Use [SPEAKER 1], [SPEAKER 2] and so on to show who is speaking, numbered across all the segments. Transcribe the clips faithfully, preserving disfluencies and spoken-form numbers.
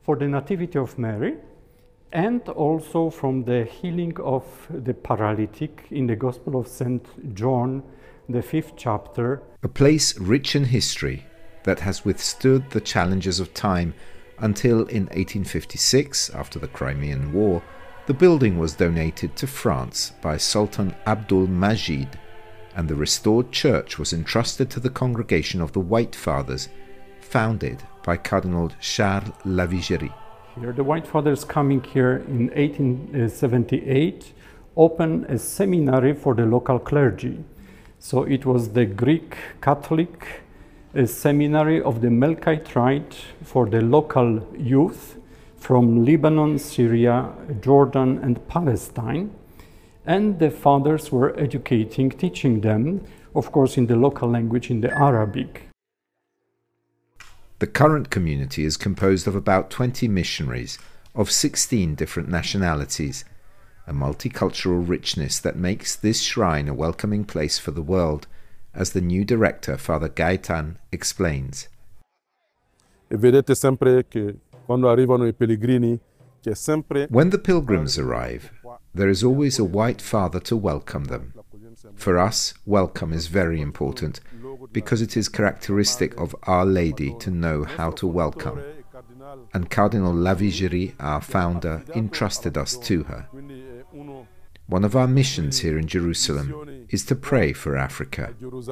[SPEAKER 1] for the Nativity of Mary, and also from the healing of the paralytic in the Gospel of Saint John, the fifth chapter.
[SPEAKER 2] A place rich in history that has withstood the challenges of time until in eighteen fifty-six, after the Crimean War, the building was donated to France by Sultan Abdul Majid, and the restored church was entrusted to the Congregation of the White Fathers, founded by Cardinal Charles Lavigerie.
[SPEAKER 1] Here, the White Fathers coming here in eighteen seventy-eight opened a seminary for the local clergy. So it was the Greek Catholic uh, seminary of the Melkite Rite for the local youth from Lebanon, Syria, Jordan, and Palestine. And the fathers were educating, teaching them, of course, in the local language, in the Arabic.
[SPEAKER 2] The current community is composed of about twenty missionaries of sixteen different nationalities, a multicultural richness that makes this shrine a welcoming place for the world, as the new director, Father Gaetan, explains.
[SPEAKER 3] E vedete sempre che quando arrivano I pellegrini, c'è sempre...
[SPEAKER 2] When the pilgrims arrive, there is always a white father to welcome them. For us, welcome is very important, because it is characteristic of Our Lady to know how to welcome. And Cardinal Lavigerie, our founder, entrusted us to her. One of our missions here in Jerusalem is to pray for Africa.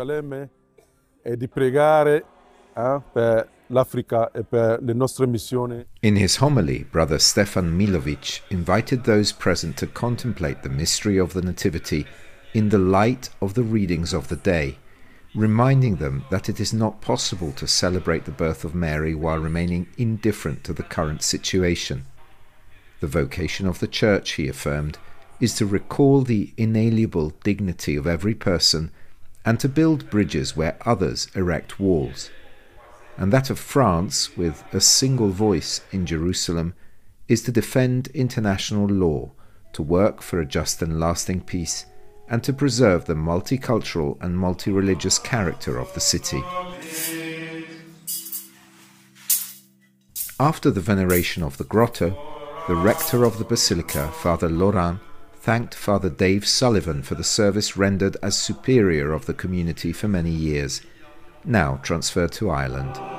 [SPEAKER 2] In his homily, Brother Stefan Milovic invited those present to contemplate the mystery of the Nativity in the light of the readings of the day, reminding them that it is not possible to celebrate the birth of Mary while remaining indifferent to the current situation. The vocation of the Church, he affirmed, is to recall the inalienable dignity of every person and to build bridges where others erect walls. And that of France, with a single voice in Jerusalem, is to defend international law, to work for a just and lasting peace, and to preserve the multicultural and multi-religious character of the city. After the veneration of the grotto, the rector of the basilica, Father Laurent, thanked Father Dave Sullivan for the service rendered as superior of the community for many years, now transferred to Ireland.